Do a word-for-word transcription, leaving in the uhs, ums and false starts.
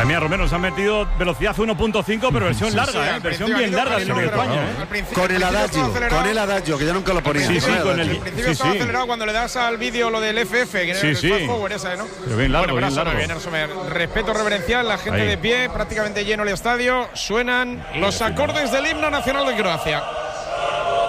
mía, Romero, nos han metido velocidad uno punto cinco, pero versión sí, larga, sí, ¿eh? Versión bien larga de de España, ¿eh? Con el adagio, con el adagio, que yo nunca lo ponía. Sí, sí, Al con el. principio Sí, estaba sí. acelerado cuando le das al vídeo lo del F F, que Sí, era sí. el fast forward esa, ¿no? Pero bien largo, bueno, bien suena largo. bien, Sommer. Respeto reverencial, la gente Ahí. de pie, prácticamente lleno el estadio. Suenan los acordes del himno nacional de Croacia.